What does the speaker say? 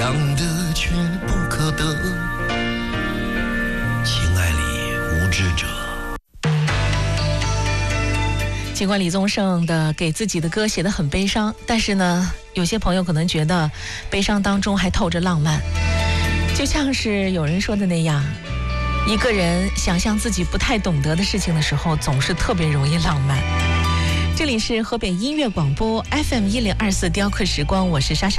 想得却不可得，情爱里无知者。 尽管李宗盛的给自己的歌写得很悲伤，但是呢，有些朋友可能觉得悲伤当中还透着浪漫，就像是有人说的那样，一个人想象自己不太懂得的事情的时候，总是特别容易浪漫。这里是河北音乐广播 FM1024雕刻时光，我是莎莎。